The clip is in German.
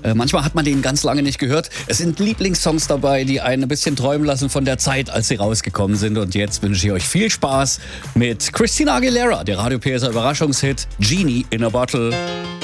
Manchmal hat man den ganz lange nicht gehört. Es sind Lieblingssongs dabei, die einen ein bisschen träumen lassen von der Zeit, als sie rausgekommen sind. Und jetzt wünsche ich euch viel Spaß mit Christina Aguilera, der Radio PSR Überraschungshit Genie in a Bottle.